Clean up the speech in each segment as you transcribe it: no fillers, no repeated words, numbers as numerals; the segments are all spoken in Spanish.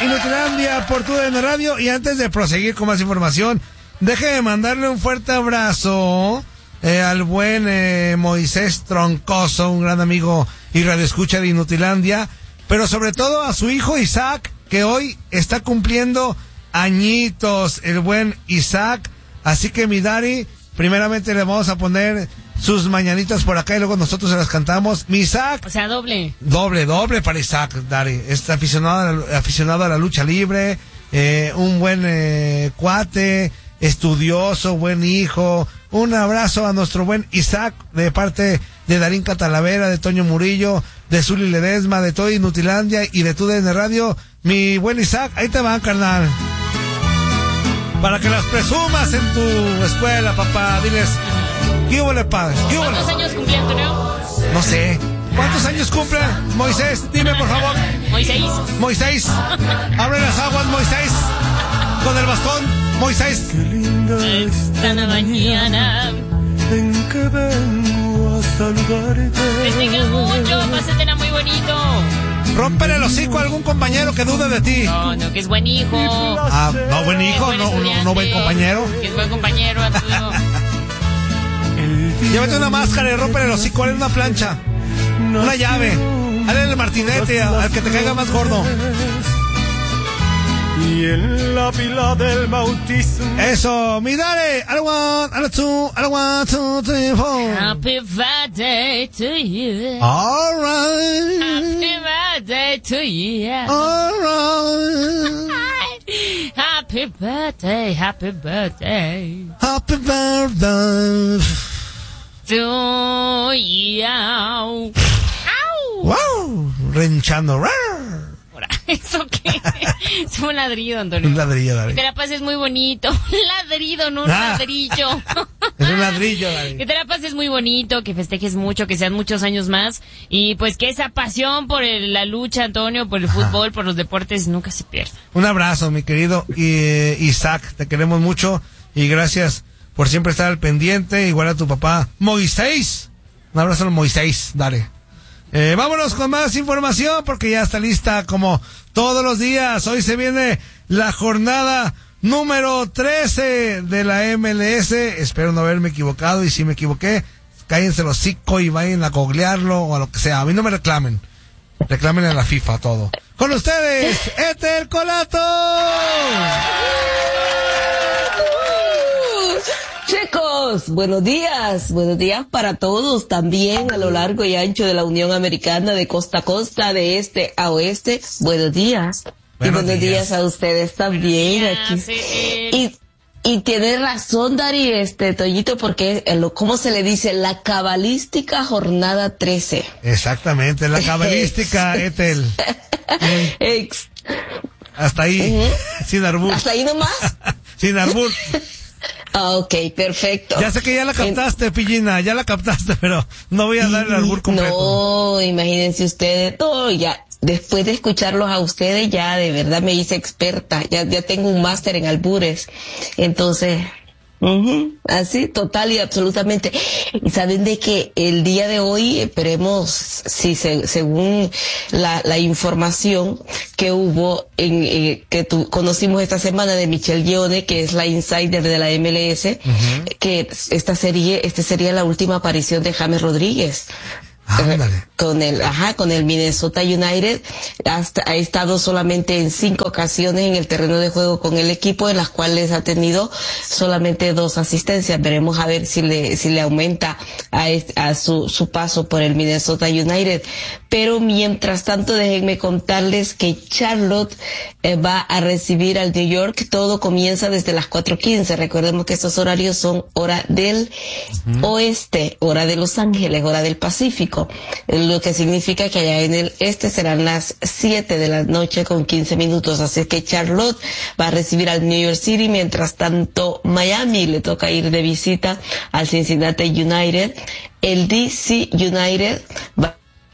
Inutilandia por TUDN Radio. Y antes de proseguir con más información, déjeme mandarle un fuerte abrazo al buen Moisés Troncoso, un gran amigo y radioescucha de Inutilandia, pero sobre todo a su hijo Isaac, que hoy está cumpliendo añitos, el buen Isaac. Así que mi Dari, primeramente le vamos a poner sus mañanitas por acá y luego nosotros se las cantamos. Mi Isaac. O sea, doble para Isaac, Dari. Es aficionado a la lucha libre, un buen cuate, estudioso, buen hijo. Un abrazo a nuestro buen Isaac de parte de Darín Catalavera, de Toño Murillo, de Zuli Ledesma, de todo Inutilandia y de TUDN Radio. Mi buen Isaac, ahí te van, carnal. Para que las presumas en tu escuela, papá. Diles, ¿qué hubo, padre? ¿Cuántos años cumple, Antonio? No sé. ¿Cuántos años cumple, Moisés? Dime, por favor. Moisés. Abre las aguas, Moisés. Con el bastón, Moisés. Qué linda está la mañana en que vengo a saludarte. Festeja mucho, pásatela muy bonito. Rómpele el hocico a algún compañero que dude de ti. No, que es buen hijo. Ah, no, buen hijo, no buen compañero. Que es buen compañero, Antonio. Llévate una máscara y rómpele el hocico, dale una plancha, una llave, dale el martinete al que te caiga más gordo. Y en la pila del bautismo. Eso, mi Dare. I don't want, 2, 3, 4. Happy birthday to you. All right. Happy birthday to you. All right. Happy birthday. Happy birthday. To you. Wow, renchando. ¿Eso qué? Es un ladrido, Antonio. Un ladrillo, Dari. Que te la pases muy bonito. Un ladrido, no un ladrillo. Es un ladrillo, Dari. Que te la pases muy bonito, que festejes mucho, que sean muchos años más. Y pues que esa pasión por la lucha, Antonio, por el fútbol, por los deportes, nunca se pierda. Un abrazo, mi querido Isaac. Te queremos mucho y gracias por siempre estar al pendiente. Igual a tu papá, Moisés. Un abrazo a Moisés, dale. Vámonos con más información porque ya está lista como todos los días. Hoy se viene la jornada número 13 de la MLS. Espero no haberme equivocado y si me equivoqué, cállense los hocico y vayan a googlearlo o a lo que sea. A mí no me reclamen. Reclamen a la FIFA todo. Con ustedes, Ethel Colato. Chicos, buenos días para todos también a lo largo y ancho de la Unión Americana, de costa a costa, de este a oeste. Buenos días. Buenos días a ustedes también aquí. Sí. Y tiene razón, Dari, Toñito, porque ¿cómo se le dice? La cabalística jornada 13. Exactamente, la cabalística, Ethel. Hasta ahí, sin albur. ¿Hasta ahí nomás? Sin albur. Ok, perfecto. Ya sé que ya la captaste, Pillina, ya la captaste, pero no voy a dar el albur completo. No, imagínense ustedes, todo ya. Después de escucharlos a ustedes, ya de verdad me hice experta. Ya tengo un máster en albures. Entonces, así, total y absolutamente. Y saben de que el día de hoy, esperemos, si según la información que hubo conocimos esta semana de Michelle Gione, que es la insider de la MLS, que esta sería la última aparición de James Rodríguez. Con el Minnesota United. Ha estado solamente en 5 ocasiones en el terreno de juego con el equipo, en las cuales ha tenido solamente 2 asistencias. Veremos a ver si le aumenta a su paso por el Minnesota United. Pero mientras tanto, déjenme contarles que Charlotte va a recibir al New York. Todo comienza desde las 4:15. Recordemos que estos horarios son hora del oeste, hora de Los Ángeles, hora del Pacífico. Lo que significa que allá en el este serán las 7 de la noche con 15 minutos. Así que Charlotte va a recibir al New York City. Mientras tanto, Miami le toca ir de visita al Cincinnati United. El DC United va.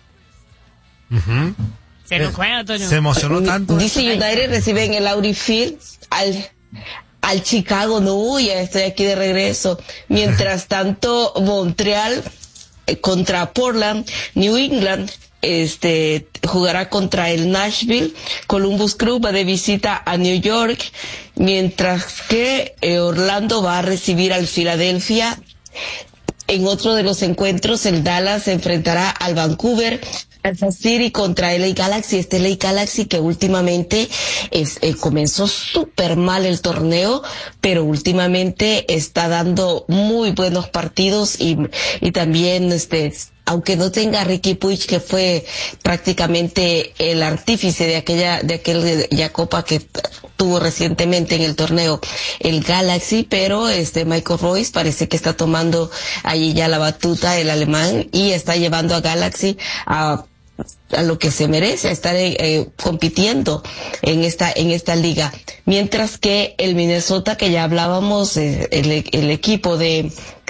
Se nos fue, Antonio. Se emocionó tanto. DC United recibe en el Audi Field al Chicago. No, ya estoy aquí de regreso. Mientras tanto, Montreal contra Portland, New England jugará contra el Nashville. Columbus Crew va de visita a New York, mientras que Orlando va a recibir al Philadelphia. En otro de los encuentros, el Dallas se enfrentará al Vancouver. Kansas City contra LA Galaxy. LA Galaxy que últimamente comenzó súper mal el torneo, pero últimamente está dando muy buenos partidos y también aunque no tenga a Ricky Puig, que fue prácticamente el artífice de aquella copa que tuvo recientemente en el torneo el Galaxy, pero Michael Royce parece que está tomando ahí ya la batuta, el alemán, y está llevando a Galaxy a lo que se merece, estar compitiendo en esta liga. Mientras que el Minnesota, que ya hablábamos, el equipo de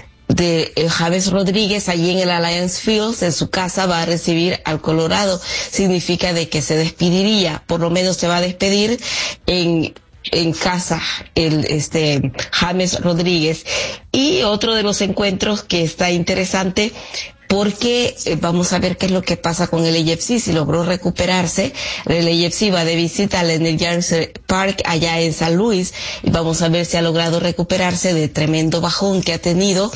James Rodríguez allí en el Alliance Fields, en su casa, va a recibir al Colorado. Significa de que se despediría, por lo menos se va a despedir en casa James Rodríguez. Y otro de los encuentros que está interesante, porque vamos a ver qué es lo que pasa con el AFC, si logró recuperarse. El AFC va de visita al Energy Park allá en San Luis, y vamos a ver si ha logrado recuperarse de tremendo bajón que ha tenido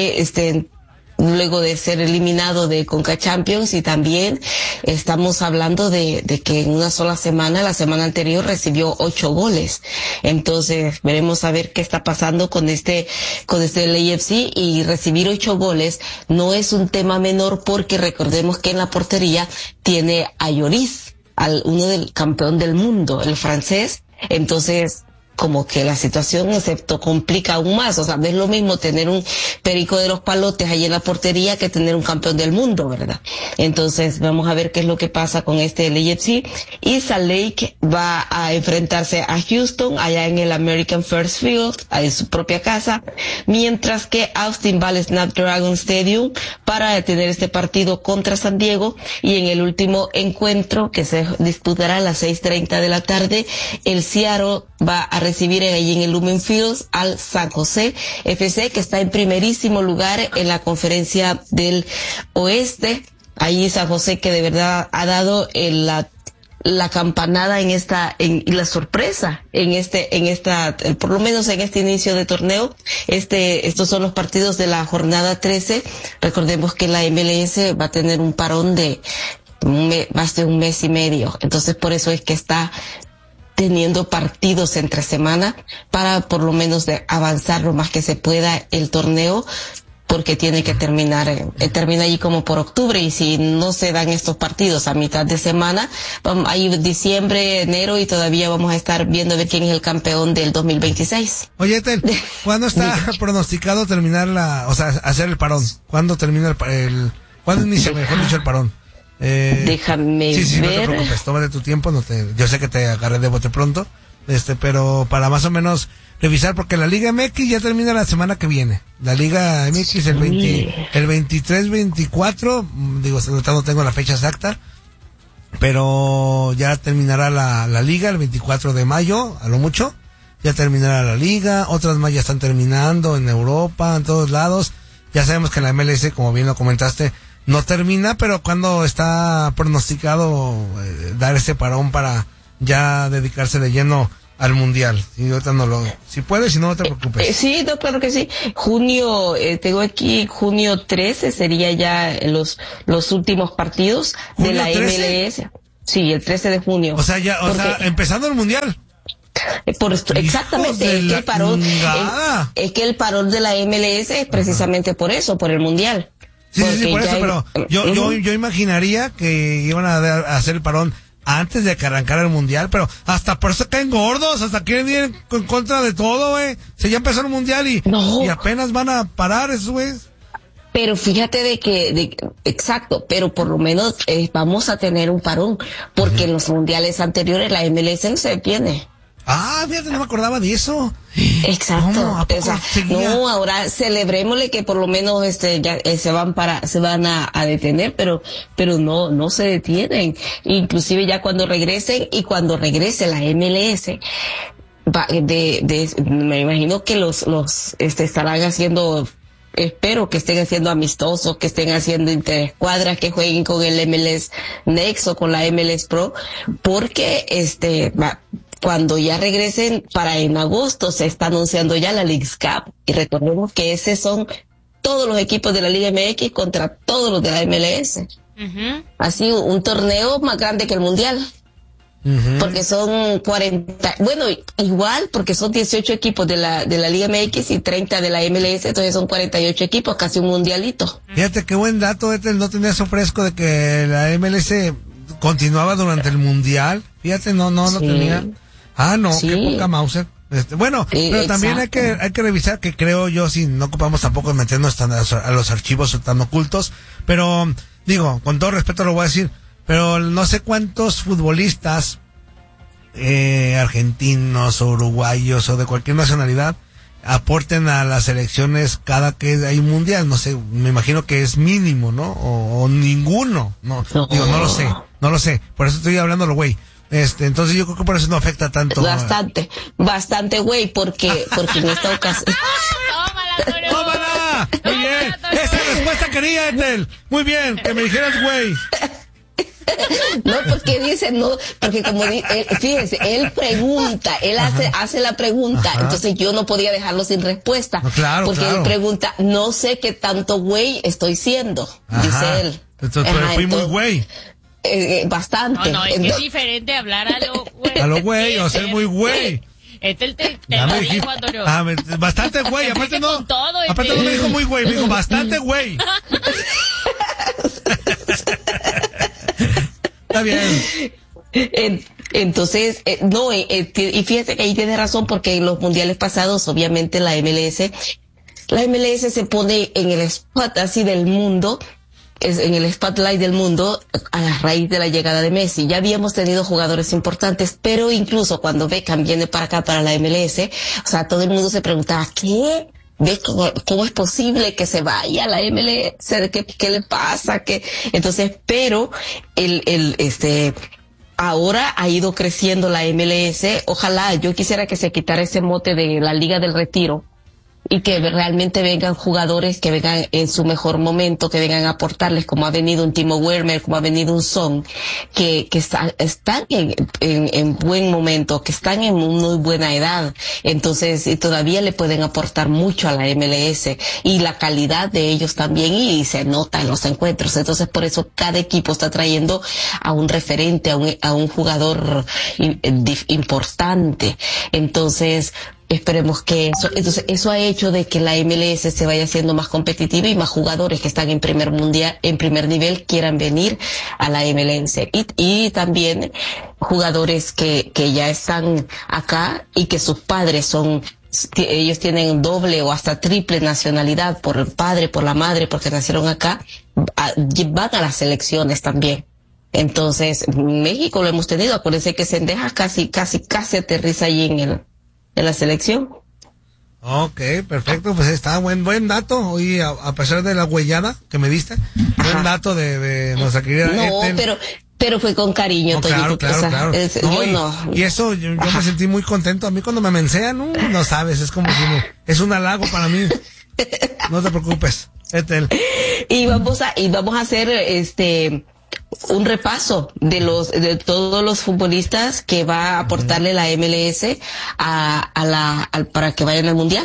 luego de ser eliminado de Conca Champions. Y también estamos hablando de que en una sola semana, la semana anterior, recibió 8 goles. Entonces veremos a ver qué está pasando con este LAFC. Y recibir 8 goles no es un tema menor, porque recordemos que en la portería tiene a Lloris, uno del campeón del mundo, el francés. Entonces como que la situación se complica aún más. O sea, no es lo mismo tener un Perico de los Palotes ahí en la portería que tener un campeón del mundo, ¿verdad? Entonces vamos a ver qué es lo que pasa con este LAFC. Y Salt Lake va a enfrentarse a Houston allá en el American First Field, en su propia casa, mientras que Austin va al Snapdragon Stadium para tener este partido contra San Diego. Y en el último encuentro, que se disputará a las 6:30 de la tarde, el Seattle va a recibir allí en el Lumen Fields al San José FC, que está en primerísimo lugar en la conferencia del oeste. Ahí San José, que de verdad ha dado la campanada y la sorpresa por lo menos en este inicio de torneo. Estos son los partidos de la jornada 13. Recordemos que la MLS va a tener un parón de más de un mes y medio. Entonces por eso es que está teniendo partidos entre semana, para por lo menos de avanzar lo más que se pueda el torneo, porque tiene que termina allí como por octubre. Y si no se dan estos partidos a mitad de semana, hay diciembre, enero, y todavía vamos a estar viendo a ver quién es el campeón del 2026. Oye, Tel, ¿cuándo está pronosticado terminar hacer el parón? ¿Cuándo termina cuándo inicia, mejor dicho, el parón? Déjame ver. Sí, no te preocupes, tómate tu tiempo, yo sé que te agarré de bote pronto, pero para más o menos revisar, porque la Liga MX ya termina la semana que viene. La Liga MX el 23-24, no tengo la fecha exacta, pero ya terminará la Liga el 24 de mayo, a lo mucho, ya terminará la Liga. Otras más ya están terminando en Europa, en todos lados. Ya sabemos que la MLS, como bien lo comentaste, no termina, pero cuando está pronosticado dar ese parón para ya dedicarse de lleno al Mundial. Y ahorita si puedes, si no te preocupes. Sí, no, claro que sí. Junio, tengo aquí junio 13, sería ya los últimos partidos de la 13? MLS. Sí, el 13 de junio. O sea, empezando el Mundial. Exactamente, es que el parón de la MLS es precisamente por eso, por el Mundial. Sí, por eso, pero yo imaginaría que iban a hacer el parón antes de que arrancara el Mundial, pero hasta por eso caen gordos, hasta quieren ir en contra de todo, güey. Si ya empezó el Mundial y apenas van a parar eso, güey. Pero fíjate exacto, pero por lo menos vamos a tener un parón, porque en los mundiales anteriores la MLS no se detiene. Ah, fíjate, no me acordaba de eso. Exacto. Ahora celebrémosle que por lo menos ya se van a detener, pero no se detienen. Inclusive ya cuando regrese la MLS, me imagino que los estarán haciendo espero que estén haciendo amistosos, que estén haciendo interescuadras, que jueguen con el MLS Next o con la MLS Pro, porque cuando ya regresen en agosto se está anunciando ya la Leagues Cup, y recordemos que esos son todos los equipos de la Liga MX contra todos los de la MLS. Uh-huh. Así un torneo más grande que el Mundial. Uh-huh. Porque son 40, bueno, igual, porque son 18 equipos de la Liga MX y 30 de la MLS, entonces son 48 equipos, casi un mundialito. Fíjate qué buen dato, no tenía eso fresco de que la MLS continuaba durante el Mundial. Fíjate, no lo tenía. No, sí. Qué poca Mauser. Bueno, pero también hay que revisar, que creo yo, si no ocupamos tampoco meternos a los archivos tan ocultos, pero digo, con todo respeto lo voy a decir, pero no sé cuántos futbolistas argentinos o uruguayos o de cualquier nacionalidad aporten a las selecciones cada que hay un mundial. No sé, me imagino que es mínimo, ¿no? O ninguno, no no lo sé, por eso estoy hablándolo, güey. Entonces yo creo que por eso no afecta tanto. Bastante, güey, porque en esta ocasión. ¡Tómala! Muy bien. Esa respuesta quería, Ethel. Muy bien, que me dijeras, güey. No, porque dice, no, porque como fíjense, él pregunta, él hace la pregunta. Ajá. Entonces yo no podía dejarlo sin respuesta. No, claro, porque él pregunta, no sé qué tanto güey estoy siendo. Ajá. Dice él. Entonces fui muy güey. Bastante. No, es que es diferente hablar a lo güey. A lo güey, o ser muy güey. Te lo dijo, Antonio. Bastante güey, aparte no. Todo, aparte no me dijo muy güey, me dijo bastante güey. Está bien. Entonces, y fíjate que ahí tiene razón, porque en los mundiales pasados, obviamente la MLS se pone en el spot así del mundo, en el spotlight del mundo a raíz de la llegada de Messi. Ya habíamos tenido jugadores importantes, pero incluso cuando Beckham viene para acá, para la MLS, o sea, todo el mundo se preguntaba, ¿qué? ¿Cómo es posible que se vaya a la MLS? ¿Qué le pasa? Entonces, pero ahora ha ido creciendo la MLS. Ojalá, yo quisiera que se quitara ese mote de la Liga del Retiro y que realmente vengan jugadores que vengan en su mejor momento, que vengan a aportarles, como ha venido un Timo Werner, como ha venido un Son, que están en buen momento, que están en muy buena edad. Entonces, y todavía le pueden aportar mucho a la MLS, y la calidad de ellos también, y se nota en los encuentros. Entonces, por eso cada equipo está trayendo a un referente, a un jugador importante. Entonces, esperemos que eso ha hecho de que la MLS se vaya haciendo más competitiva y más jugadores que están en primer nivel quieran venir a la MLS, y también jugadores que ya están acá y que sus padres ellos tienen doble o hasta triple nacionalidad, por el padre, por la madre, porque nacieron acá, van a las selecciones también. Entonces, México lo hemos tenido, acuérdense que Zendejas casi aterriza allí en la selección. Ok, perfecto, pues está buen dato. Hoy, a pesar de la huellada que me diste, buen dato de nuestra querida Ethel. Pero fue con cariño, Claro. Y eso, yo me sentí muy contento. A mí cuando me mensean, no sabes, es como si es un halago para mí. No te preocupes, Ethel. Y vamos a hacer un repaso de todos los futbolistas que va a aportarle la MLS para que vayan al mundial.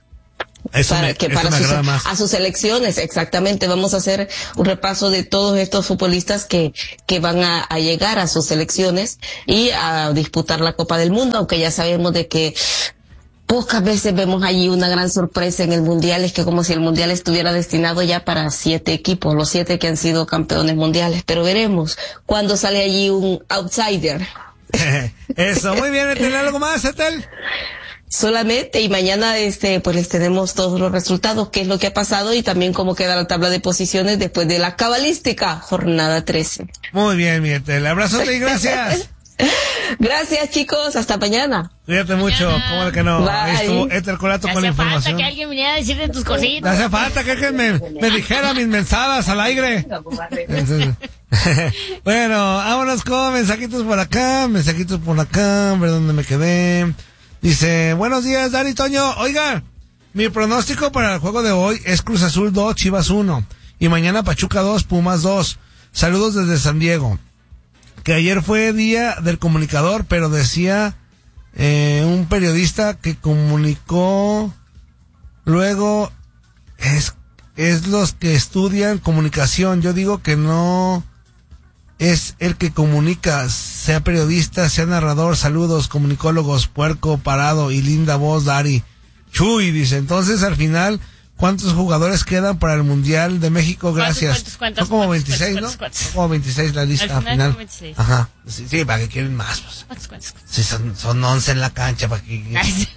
A sus selecciones, exactamente. Vamos a hacer un repaso de todos estos futbolistas que van a llegar a sus selecciones y a disputar la Copa del Mundo, aunque ya sabemos de que pocas veces vemos allí una gran sorpresa en el mundial. Es que como si el mundial estuviera destinado ya para 7 equipos, los 7 que han sido campeones mundiales, pero veremos cuando sale allí un outsider. Eso, muy bien. ¿Tiene algo más, Ethel? Solamente, y mañana pues les tenemos todos los resultados, qué es lo que ha pasado y también cómo queda la tabla de posiciones después de la cabalística jornada 13. Muy bien, mi Ethel. Abrazote y gracias. Gracias, chicos, hasta mañana. Cuídate mucho, ¿cómo que no? Bye. Ahí estuvo Ethel Colato con la información. Hace falta que alguien viniera a decirte tus cositas. No hace falta que alguien me dijera mis mensadas al aire. Bueno, vámonos con mensajitos por acá, a ver dónde me quedé. Dice, buenos días, Dani, Toño. Oiga, Mi pronóstico para el juego de hoy es Cruz Azul 2, Chivas 1. Y mañana Pachuca 2, Pumas 2. Saludos desde San Diego. Que ayer fue día del comunicador, pero decía un periodista que comunicó, luego es los que estudian comunicación. Yo digo que no es el que comunica, sea periodista, sea narrador. Saludos, comunicólogos, puerco, parado y linda voz, Dari. Chuy, dice, entonces al final, ¿cuántos jugadores quedan para el Mundial de México? Gracias. ¿Cuántos? Son como 26, ¿no? ¿Cuántos? Son como 26 la lista Al final. 26. Ajá. Sí, para que quieren más. Pues. ¿Cuántos? Sí, son 11 en la cancha, para que...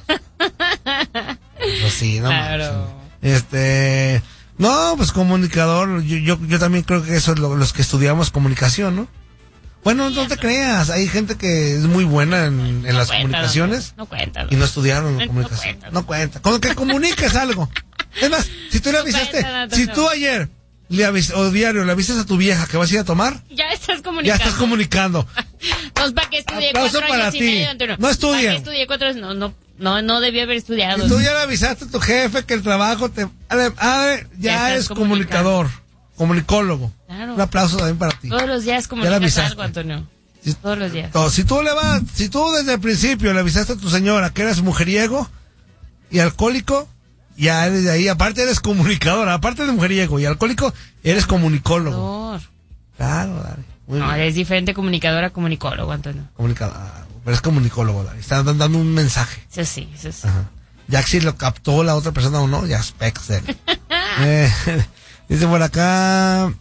Pues sí, no claro. manches. No, pues comunicador, yo también creo que eso es los que estudiamos comunicación, ¿no? Bueno, no te creas, hay gente que es muy buena en las comunicaciones. No cuenta. Y no estudiaron comunicación. No cuenta. Con que comuniques algo. Es más, si tú le avisaste, si tú ayer o diario le avisas a tu vieja que vas a ir a tomar, ya estás ya estás comunicando. Entonces, ¿para qué estudié Aplauso 4 para años ti. y medio, Antonio? No estudien. ¿Para qué estudié 4 años? No debí haber estudiado. Y tú ya le avisaste a tu jefe que el trabajo ya es comunicador, comunicólogo. Claro. Un aplauso también para ti. Todos los días comunicas algo, Antonio. Todos los días. Si tú desde el principio le avisaste a tu señora que eres mujeriego y alcohólico, ya eres de ahí, aparte eres comunicador, aparte de mujeriego y alcohólico, eres comunicólogo. Claro, Dari. No, es diferente comunicador a comunicólogo, Antonio. Pero es comunicólogo, Dari. Está dando un mensaje. Eso sí. Ajá. Ya que si lo captó la otra persona o no, ya es pex de él. Dice por acá...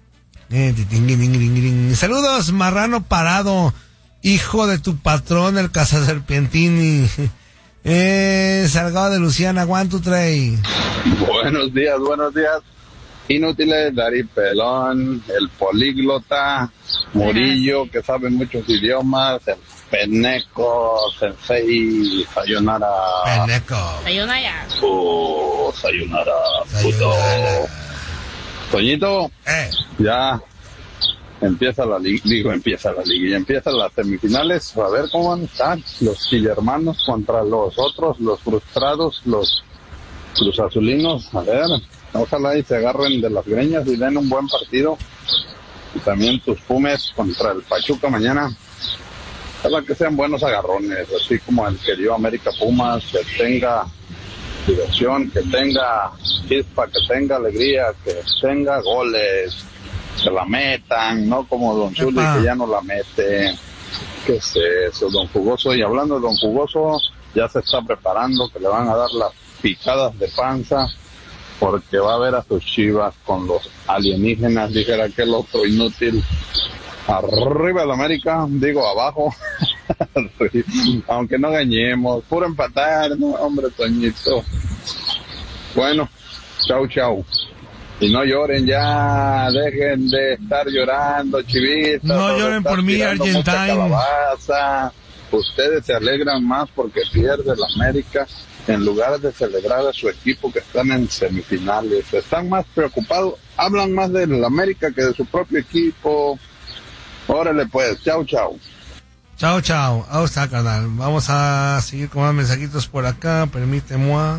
Saludos, marrano parado, hijo de tu patrón, el cazaserpientini. Salgado de Luciana, 1, 2, 3. Buenos días. Inútiles, Dari Pelón, el políglota, Murillo, que sabe muchos idiomas, el Peneco, Sensei, Sayonara. Peneco. Sayonara. Sayonara, puto. Toñito, ya empieza la liguilla, empiezan las semifinales, a ver cómo van a estar los chillermanos contra los otros, los frustrados, los cruzazulinos, a ver, ojalá y se agarren de las greñas y den un buen partido, y también tus Pumes contra el Pachuca mañana, ojalá que sean buenos agarrones, así como el que dio América Pumas, que tenga diversión, que tenga chispa, que tenga alegría, que tenga goles, que la metan, no como Don Zuli que ya no la mete. ¿Qué es eso, Don Jugoso? Y hablando de Don Jugoso, ya se está preparando, que le van a dar las picadas de panza, porque va a ver a sus Chivas con los alienígenas, dijera aquel otro inútil. Arriba el América, digo abajo, aunque no gañemos, puro empatar, no, hombre, Toñito. Bueno, chau. Y no lloren ya, dejen de estar llorando, chivitas. No lloren por mí, Argentine. Ustedes se alegran más porque pierde el América en lugar de celebrar a su equipo que están en semifinales. Están más preocupados, hablan más del América que de su propio equipo. Órale pues, chau. Chao. Ahí está, carnal. Vamos a seguir con más mensajitos por acá. Permíteme.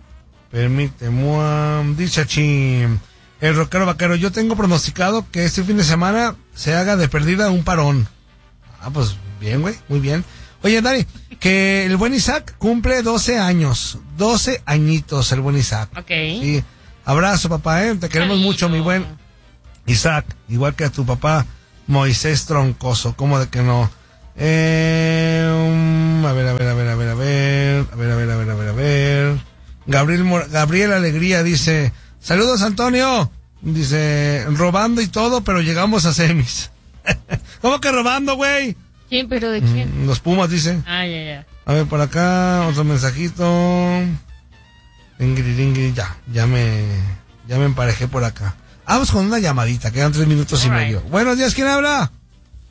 Dice Chim, el rockero vaquero, yo tengo pronosticado que este fin de semana se haga de perdida un parón. Pues bien, güey, muy bien. Oye, Dari, que el buen Isaac cumple 12 años. 12 añitos el buen Isaac. Ok. Sí. Abrazo, papá, te queremos mucho, mi buen Isaac. Igual que a tu papá Moisés Troncoso, ¿cómo de que no? A ver. Gabriel Alegría dice, saludos Antonio, dice, robando y todo, pero llegamos a semis. ¿Cómo que robando, güey? ¿Quién, pero de quién? Los Pumas, dice. Ya. A ver, por acá, otro mensajito. Ya me emparejé por acá. Vamos con una llamadita, quedan 3 minutos y medio. Buenos días, ¿quién habla?